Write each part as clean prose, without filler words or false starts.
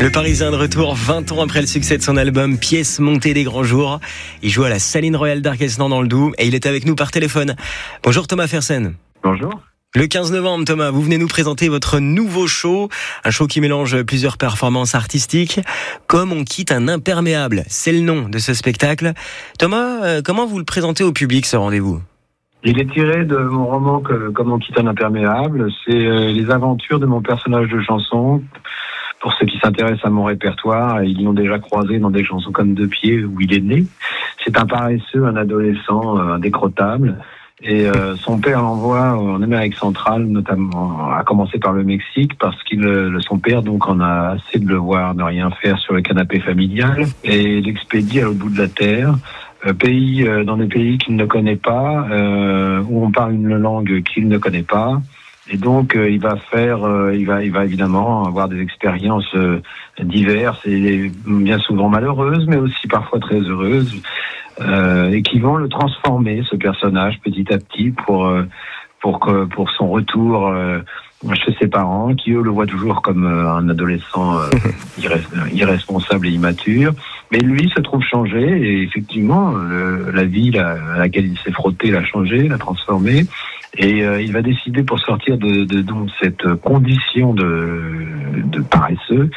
Le Parisien de retour 20 ans après le succès de son album Pièces montées des grands jours. Il joue à la Saline Royale d'Arquesnan dans le Doubs et il est avec nous par téléphone. Bonjour Thomas Fersen. Bonjour. Le 15 novembre, Thomas, vous venez nous présenter votre nouveau show, un show qui mélange plusieurs performances artistiques. Comme on quitte un imperméable, c'est le nom de ce spectacle. Thomas, comment vous le présentez au public, ce rendez-vous ? Il est tiré de mon roman Comme on quitte un imperméable. C'est les aventures de mon personnage de chanson. Pour ceux qui s'intéressent à mon répertoire, ils l'ont déjà croisé dans des chansons comme Deux pieds où il est né. C'est un paresseux, un adolescent indécrottable. Et son père l'envoie en Amérique centrale, notamment, à commencer par le Mexique, parce son père donc en a assez de le voir ne rien faire sur le canapé familial, et l'expédie à l'autre bout de la terre, dans des pays qu'il ne connaît pas, où on parle une langue qu'il ne connaît pas. Et donc il va évidemment avoir des expériences diverses et bien souvent malheureuses, mais aussi parfois très heureuses, et qui vont le transformer, ce personnage, petit à petit, pour son retour chez ses parents, qui eux le voient toujours comme un adolescent irresponsable et immature. Mais lui se trouve changé, et effectivement, la vie à laquelle il s'est frotté l'a changé, l'a transformé. Et il va décider, pour sortir de donc cette condition de paresseux,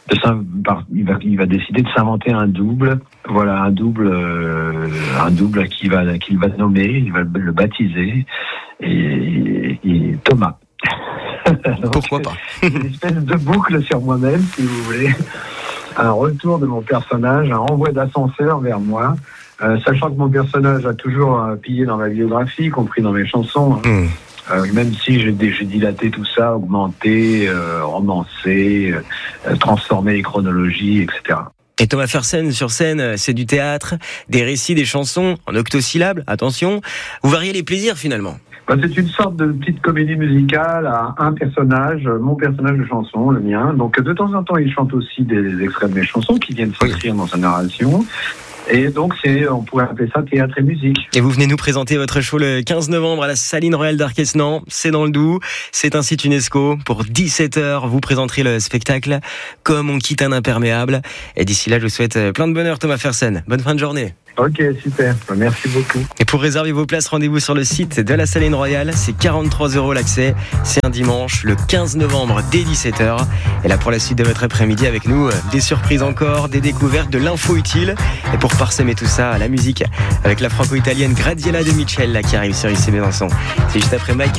il va décider de s'inventer un double. Voilà, un double qu'il va nommer, il va le baptiser, et Thomas. Donc, pourquoi pas. Une espèce de boucle sur moi-même, si vous voulez. Un retour de mon personnage, un renvoi d'ascenseur vers moi. Sachant que mon personnage a toujours pillé dans ma biographie, y compris dans mes chansons. Même si j'ai dilaté tout ça, augmenté, romancé, transformé les chronologies, etc. Et Thomas Fersen, sur scène, c'est du théâtre, des récits, des chansons, en octosyllabes, attention. Vous variez les plaisirs finalement. C'est une sorte de petite comédie musicale à un personnage, mon personnage de chanson, le mien. Donc de temps en temps, il chante aussi des extraits de mes chansons qui viennent s'inscrire dans sa narration. Et donc, on pourrait appeler ça théâtre et musique. Et vous venez nous présenter votre show le 15 novembre à la Saline Royale d'Arquesnan. C'est dans le Doubs. C'est un site UNESCO. Pour 17h, vous présenterez le spectacle Comme on quitte un imperméable. Et d'ici là, je vous souhaite plein de bonheur, Thomas Fersen. Bonne fin de journée. Ok, super. Merci beaucoup. Et pour réserver vos places, rendez-vous sur le site de la Saline Royale. C'est 43 € l'accès. C'est un dimanche, le 15 novembre, dès 17h. Et là, pour la suite de votre après-midi avec nous, des surprises encore, des découvertes, de l'info utile. Et pour parsemer tout ça, la musique avec la franco-italienne Graziella De Michel, là, qui arrive sur IC Besançon. C'est juste après Mike.